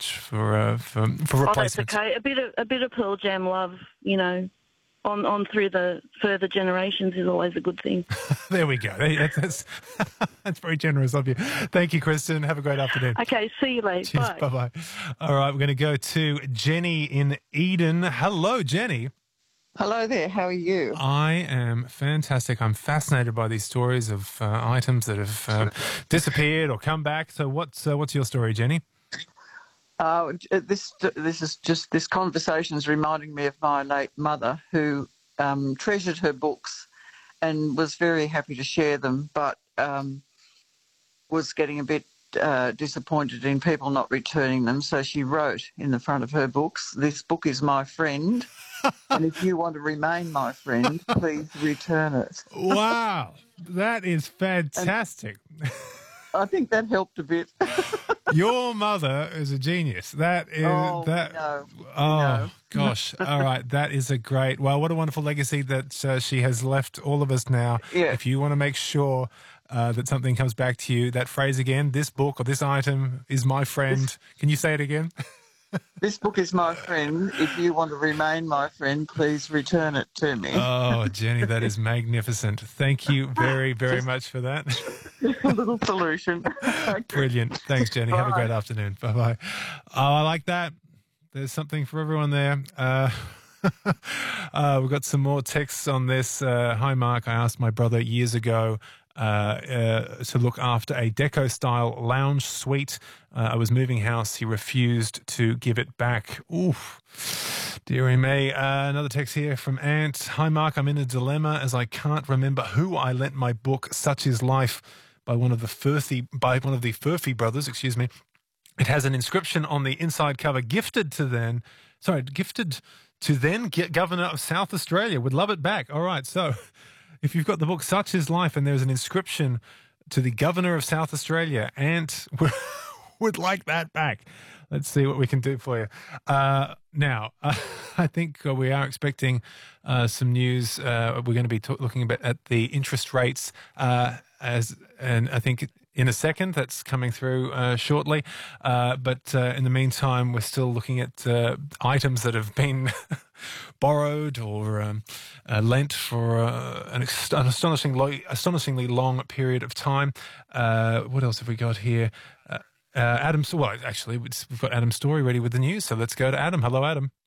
much for Oh, that's replacements. okay. A bit of Pearl Jam love, on through the further generations is always a good thing. There we go. That's that's very generous of you. Thank you, Kristen. Have a great afternoon. Okay, see you later. Cheers. Bye. Bye-bye. All right, we're going to go to Jenny in Eden. Hello, Jenny. Hello there, how are you? I am fantastic. I'm fascinated by these stories of items that have disappeared or come back. So what's your story, Jenny? This conversation is reminding me of my late mother, who treasured her books and was very happy to share them, but was getting a bit disappointed in people not returning them. So she wrote in the front of her books, "This book is my friend, and if you want to remain my friend, please return it." Wow, that is fantastic. I think that helped a bit. Your mother is a genius. That is gosh. All right, that is a great. Well, what a wonderful legacy that she has left all of us now. Yeah. If you want to make sure that something comes back to you, that phrase again, this book or this item is my friend. Can you say it again? This book is my friend. If you want to remain my friend, please return it to me. Oh, Jenny, that is magnificent. Thank you very, very much for that. A little solution. Brilliant. Thanks, Jenny. Have a great afternoon. Bye-bye. Oh, I like that. There's something for everyone there. We've got some more texts on this. Hi, Mark. I asked my brother years ago to look after a deco-style lounge suite. I was moving house. He refused to give it back. Oof. Dearie me. Another text here from Ant. Hi, Mark. I'm in a dilemma as I can't remember who I lent my book, Such Is Life, by one of the Furphy brothers, excuse me. It has an inscription on the inside cover, gifted to then Governor of South Australia. Would love it back. All right, so if you've got the book Such Is Life and there's an inscription to the Governor of South Australia, Ant would like that back. Let's see what we can do for you. Now, I think we are expecting some news. We're going to be looking a bit at the interest rates, and I think in a second that's coming through shortly. But in the meantime, we're still looking at items that have been borrowed or lent for an astonishingly long period of time. What else have we got here? Adam, well, actually, we've got Adam's story ready with the news, so let's go to Adam. Hello, Adam.